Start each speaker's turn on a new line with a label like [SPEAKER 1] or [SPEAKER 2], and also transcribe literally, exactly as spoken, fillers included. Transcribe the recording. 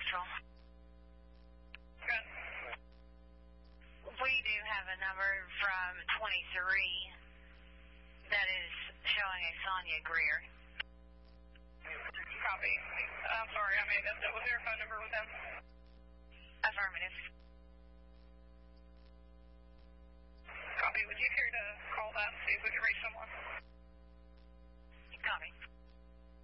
[SPEAKER 1] Patrol.
[SPEAKER 2] Good.
[SPEAKER 1] We do have a number from twenty-three that is showing a Sonia Greer.
[SPEAKER 2] Copy. I'm sorry, I made that. Was there a phone number with them?
[SPEAKER 1] Affirmative.